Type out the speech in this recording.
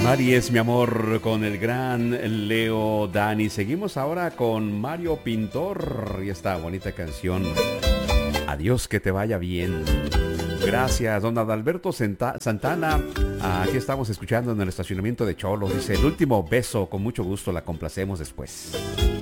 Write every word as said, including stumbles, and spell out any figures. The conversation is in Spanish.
Mari es mi amor con el gran Leo Dani. Seguimos ahora con Mario Pintor y esta bonita canción. Adiós, que te vaya bien. Gracias, don Adalberto Santa- Santana. Aquí estamos escuchando en el estacionamiento de Cholos. Dice, el último beso, con mucho gusto la complacemos después.